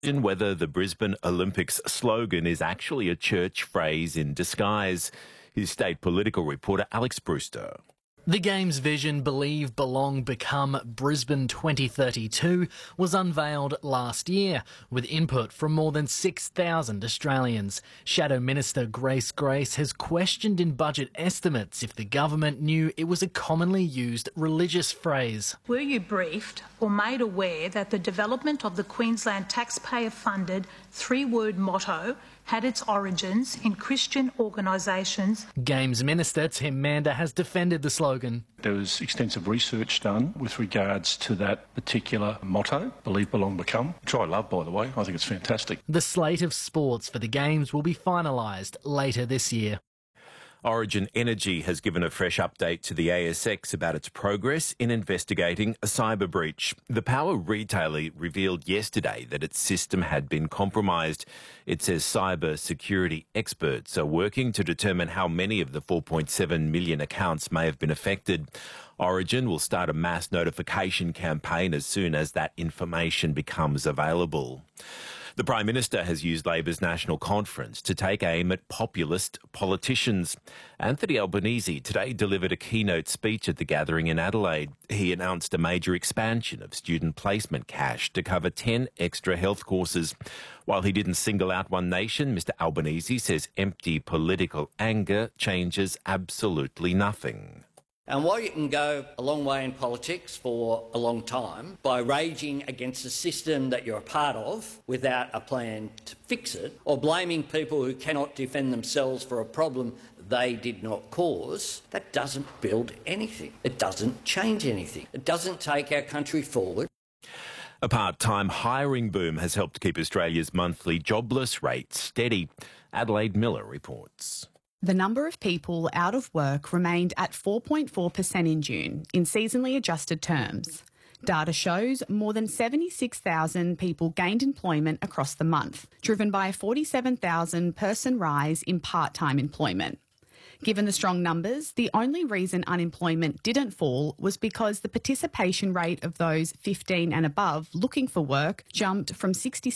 Whether the Brisbane Olympics slogan is actually a church phrase in disguise. Here's state political reporter Alex Brewster. The Games vision, Believe, Belong, Become Brisbane 2032 was unveiled last year with input from more than 6,000 Australians. Shadow Minister Grace Grace has questioned in budget estimates if the government knew it was a commonly used religious phrase. Were you briefed or made aware that the development of the Queensland taxpayer-funded three-word motto had its origins in Christian organisations? Games Minister Tim Mander has defended the slogan. There was extensive research done with regards to that particular motto, Believe, Belong, Become, which I love, by the way. I think it's fantastic. The slate of sports for the Games will be finalised later this year. Origin Energy has given a fresh update to the ASX about its progress in investigating a cyber breach. The power retailer revealed yesterday that its system had been compromised. It says cyber security experts are working to determine how many of the 4.7 million accounts may have been affected. Origin will start a mass notification campaign as soon as that information becomes available. The Prime Minister has used Labor's National Conference to take aim at populist politicians. Anthony Albanese today delivered a keynote speech at the gathering in Adelaide. He announced a major expansion of student placement cash to cover 10 extra health courses. While he didn't single out one nation, Mr Albanese says empty political anger changes absolutely nothing. And while you can go a long way in politics for a long time by raging against a system that you're a part of without a plan to fix it, or blaming people who cannot defend themselves for a problem they did not cause, that doesn't build anything. It doesn't change anything. It doesn't take our country forward. A part-time hiring boom has helped keep Australia's monthly jobless rate steady. Adelaide Miller reports. The number of people out of work remained at 4.4% in June in seasonally adjusted terms. Data shows more than 76,000 people gained employment across the month, driven by a 47,000 person rise in part-time employment. Given the strong numbers, the only reason unemployment didn't fall was because the participation rate of those 15 and above looking for work jumped from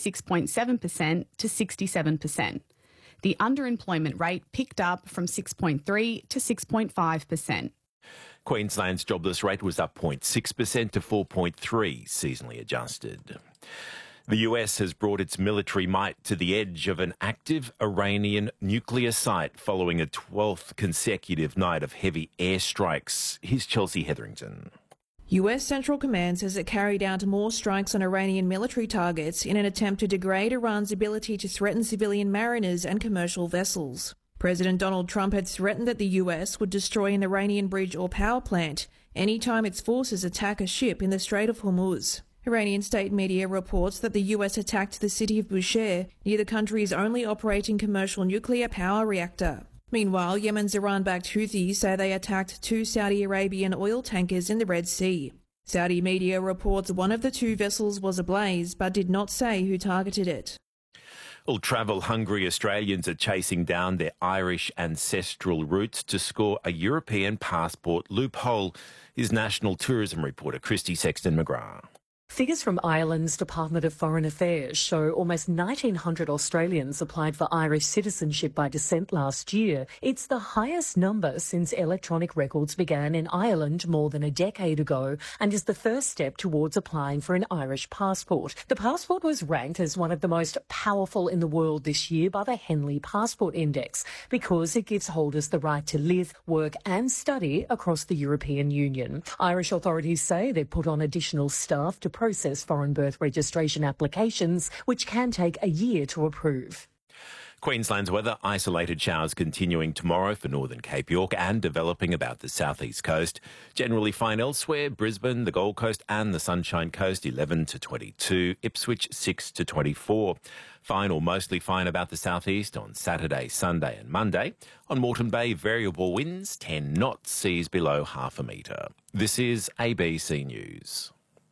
66.7% to 67%. The underemployment rate picked up from 6.3 to 6.5%. Queensland's jobless rate was up 0.6% to 4.3 seasonally adjusted. The US has brought its military might to the edge of an active Iranian nuclear site following a 12th consecutive night of heavy airstrikes. Here's Chelsea Hetherington. US Central Command says it carried out more strikes on Iranian military targets in an attempt to degrade Iran's ability to threaten civilian mariners and commercial vessels. President Donald Trump had threatened that the US would destroy an Iranian bridge or power plant anytime its forces attack a ship in the Strait of Hormuz. Iranian state media reports that the US attacked the city of Bushehr, near the country's only operating commercial nuclear power reactor. Meanwhile, Yemen's Iran-backed Houthis say they attacked 2 Saudi Arabian oil tankers in the Red Sea. Saudi media reports one of the 2 vessels was ablaze, but did not say who targeted it. Well, travel-hungry Australians are chasing down their Irish ancestral roots to score a European passport loophole. Here's National Tourism reporter Christy Sexton-McGrath. Figures from Ireland's Department of Foreign Affairs show almost 1,900 Australians applied for Irish citizenship by descent last year. It's the highest number since electronic records began in Ireland more than a decade ago and is the first step towards applying for an Irish passport. The passport was ranked as one of the most powerful in the world this year by the Henley Passport Index because it gives holders the right to live, work and study across the European Union. Irish authorities say they've put on additional staff to process foreign birth registration applications, which can take a year to approve. Queensland's weather, isolated showers continuing tomorrow for northern Cape York and developing about the southeast coast. Generally fine elsewhere, Brisbane, the Gold Coast and the Sunshine Coast 11 to 22, Ipswich 6 to 24. Fine or mostly fine about the southeast on Saturday, Sunday and Monday. On Moreton Bay, variable winds, 10 knots, seas below half a metre. This is ABC News.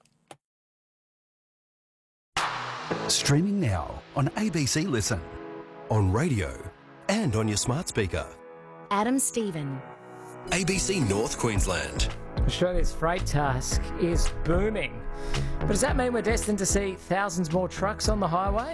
Streaming now on ABC Listen, on radio and on your smart speaker. Adam Stephen. ABC North Queensland. Australia's freight task is booming. But does that mean we're destined to see thousands more trucks on the highway?